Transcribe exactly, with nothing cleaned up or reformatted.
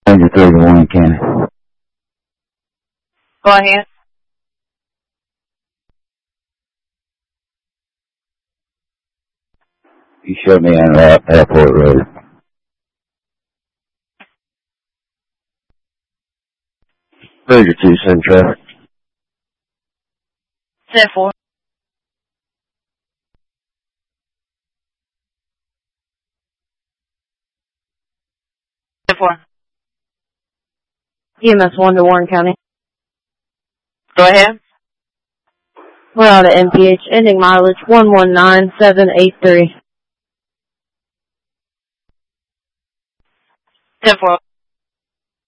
Ranger three to Warren County. Go ahead. You showed me on the airport road. Ranger two, send traffic. Set four. Set four. E M S one to Warren County. Go ahead. We're out of M P H, ending mileage one one nine seven eight three. Set four.